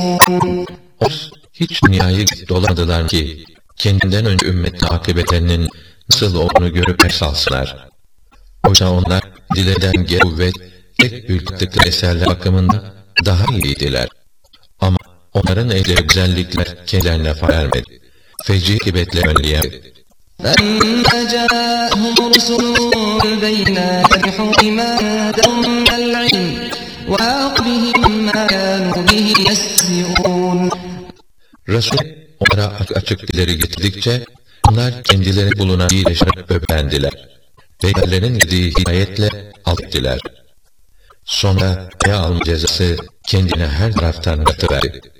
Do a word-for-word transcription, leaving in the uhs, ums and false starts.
Hiç dünyayı dolamadılar ki kendinden önce ümmetin akıbetlerinin nasıl olduğunu görüp pes alsınlar. Oysa onlar dileden gel kuvvet, tek ülkettikleri eserler bakımında daha iyiydiler. Ama onların ehli güzellikler kendilerine fayda vermedi. Feci akibetle önleyemedi. فَلَمَّا جَاءَهُمْ رُسُلُهُم بِالْبَيِّنَاتِ فَرِحُوا بِمَا عِندَهُم مِّنَ الْعِلْمِ وَحَاقَ بِهِم مَّا كَانُوا بِهِ يَسْتَهْزِئُونَ. Resul onlara açık açık dileri getirdikçe onlar kendileri bulunan iyileşerek böbrendiler. Peygamberlerin yediği hidayetle alt ettiler. Sonra ya alma cezası kendine her taraftan katıverdi.